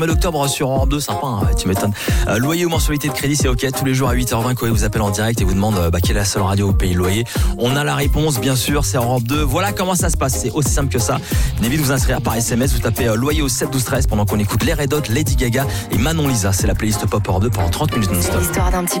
Mois d'octobre sur Europe 2, sympa, hein, tu m'étonnes. Loyer ou mensualité de crédit, c'est ok. Tous les jours à 8h20, Koé vous appelle en direct et vous demande quelle est la seule radio où payer le loyer. On a la réponse, bien sûr, c'est Europe 2. Voilà comment ça se passe, c'est aussi simple que ça. Venez vite vous inscrire par SMS, vous tapez loyer au 7 12 13 pendant qu'on écoute les Red Hot, Lady Gaga et Manon Lisa. C'est la playlist Pop Europe 2 pendant 30 minutes non-stop. L'histoire d'un petit